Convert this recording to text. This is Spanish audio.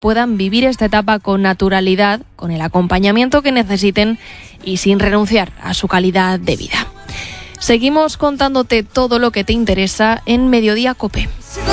puedan vivir esta etapa con naturalidad, con el acompañamiento que necesiten y sin renunciar a su calidad de vida. Seguimos contándote todo lo que te interesa en Mediodía COPE.